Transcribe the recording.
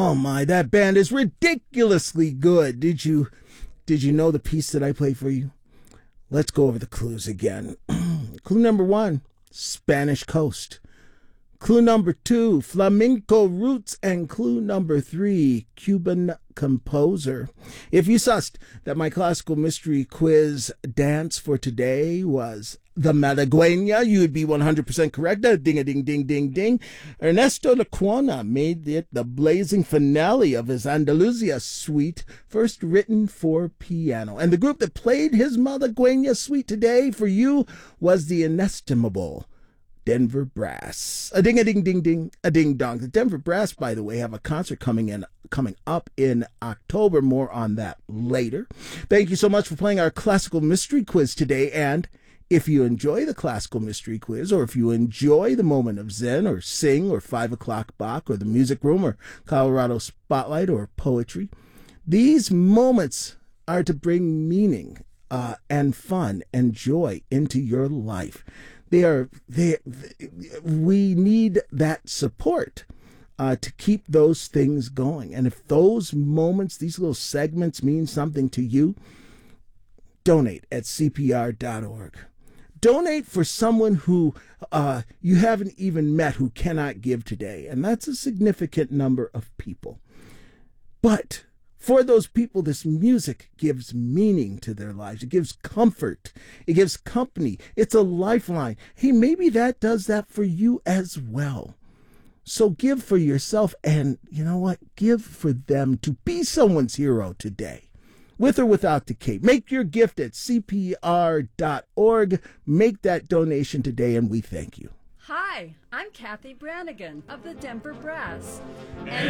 Oh my, that band is ridiculously good. Did you know the piece that I played for you? Let's go over the clues again. Clue number 1, Spanish Coast. Clue number 2, flamenco roots. And clue number 3, Cuban composer. If you sussed that my classical mystery quiz dance for today was the Malagueña, you would be 100% correct. Ding a ding ding ding ding. Ernesto Lecuona made it the blazing finale of his Andalusia suite, first written for piano. And the group that played his Malagueña suite today for you was the inestimable Denver Brass. A ding a ding ding ding, a ding dong. The Denver Brass, by the way, have a concert coming up in October. More on that later. Thank you so much for playing our classical mystery quiz today. And if you enjoy the classical mystery quiz, or if you enjoy the moment of Zen, or Sing, or 5 o'clock Bach, or the Music Room, or Colorado Spotlight, or poetry, these moments are to bring meaning and fun and joy into your life. We need that support to keep those things going. And if those moments, these little segments mean something to you, donate at CPR.org. Donate for someone who you haven't even met who cannot give today. And that's a significant number of people. But for those people, this music gives meaning to their lives. It gives comfort. It gives company. It's a lifeline. Hey, maybe that does that for you as well. So give for yourself, and you know what? Give for them to be someone's hero today. With or without the cape. Make your gift at CPR.org. Make that donation today, and we thank you. Hi, I'm Kathy Brannigan of the Denver Brass. And